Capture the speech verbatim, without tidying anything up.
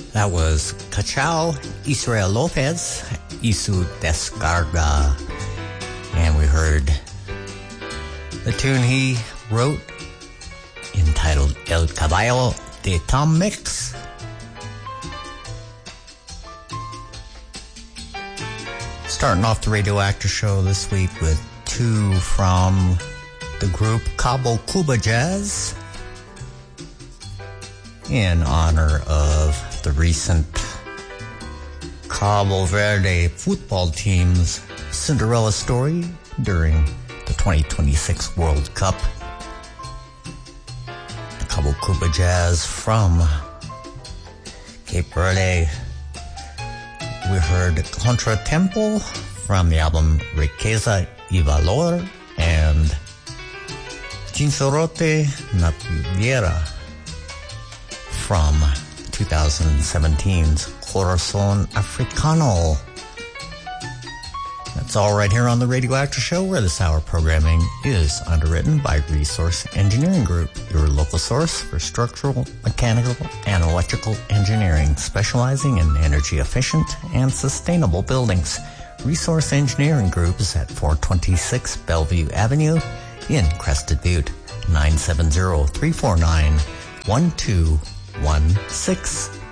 That was Cachao Israel Lopez, Isu Descarga. And we heard the tune he wrote entitled El Caballo de Tom Mix. Starting off the Radio Actor Show this week with two from the group Cabo Cuba Jazz in honor of the recent Cabo Verde football team's Cinderella story during the twenty twenty-six World Cup. The Cabo Cuba Jazz from Cape Verde. We heard Contratempo from the album Riqueza y Valor and Chinchorrote na Piedra from twenty seventeen's Corazon Africano. That's all right here on the Radio Actor Show, where this hour programming is underwritten by Resource Engineering Group, your local source for structural, mechanical, and electrical engineering, specializing in energy-efficient and sustainable buildings. Resource Engineering Group is at four twenty-six Bellevue Avenue in Crested Butte, nine seven zero, three four nine, one two one six.